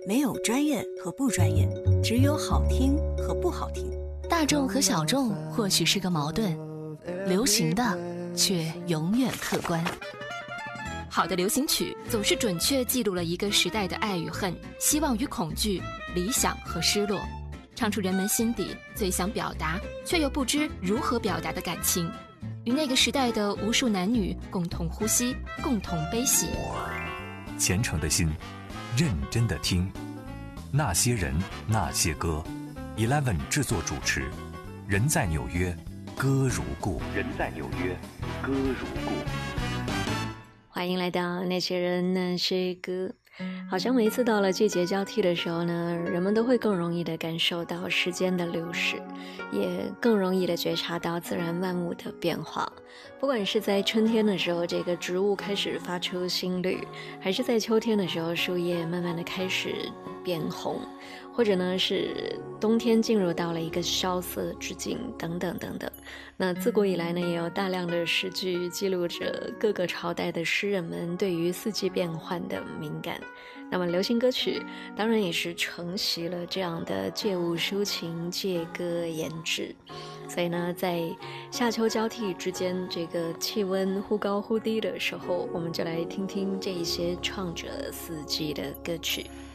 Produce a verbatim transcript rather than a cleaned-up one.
没有专业和不专业，只有好听和不好听。 大众和小众或许是个矛盾，流行的却永远客观。 好的流行曲总是准确记录了一个时代的爱与恨、希望与恐惧、理想和失落，唱出人们心底最想表达却又不知如何表达的感情，与那个时代的无数男女共同呼吸，共同悲喜。 虔诚的心，认真的听，那些人，那些歌。Eleven 制作主持，人在纽约，歌如故。人在纽约，歌如故。 欢迎来到那些人那些歌。好像每一次到了季节交替的时候呢，人们都会更容易的感受到时间的流逝，也更容易的觉察到自然万物的变化。不管是在春天的时候，这个植物开始发出新绿，还是在秋天的时候，树叶慢慢的开始变红，或者呢是冬天进入到了一个萧瑟之境，等等等等。那自古以来呢，也有大量的诗句记录着各个朝代的诗人们对于四季变换的敏感。那么流行歌曲当然也是承袭了这样的借物抒情、借歌言志。所以呢，在夏秋交替之间，这个气温忽高忽低的时候，我们就来听听这一些唱着四季的歌曲。